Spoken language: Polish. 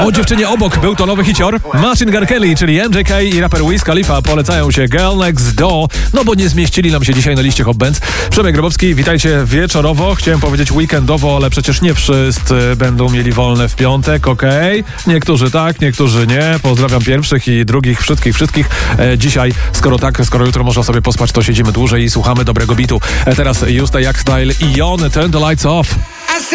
O dziewczynie obok był to nowy hicior. Machine Gun Kelly, czyli MJK i raper Wiz Khalifa polecają się Girl Next Door, no bo nie zmieścili nam się dzisiaj na liście Hot Bands. Przemek Grabowski, witajcie wieczorowo. Chciałem powiedzieć weekendowo, ale przecież nie wszyscy będą mieli wolne w piątek, okej? Niektórzy tak, niektórzy nie. Pozdrawiam pierwszych i drugich, wszystkich. Dzisiaj, skoro jutro można sobie pospać, to siedzimy dłużej i słuchamy dobrego bitu. Teraz Justa Jak Style i Jon, Turn the Lights Off.